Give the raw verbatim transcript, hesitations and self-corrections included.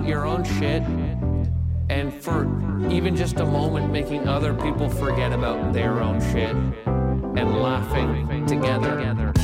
about your own shit, and for even just a moment making other people forget about their own shit and laughing together.